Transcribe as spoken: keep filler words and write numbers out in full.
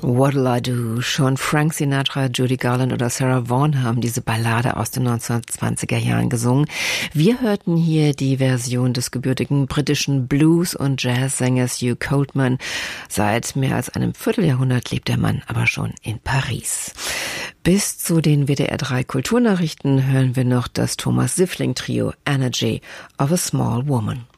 What'll I Do? Schon Frank Sinatra, Judy Garland oder Sarah Vaughan haben diese Ballade aus den neunzehnhundertzwanziger Jahren gesungen. Wir hörten hier die Version des gebürtigen britischen Blues- und Jazzsängers Hugh Coldman. Seit mehr als einem Vierteljahrhundert lebt der Mann aber schon in Paris. Bis zu den W D R drei Kulturnachrichten hören wir noch das Thomas Siffling Trio Energy of a Small Woman.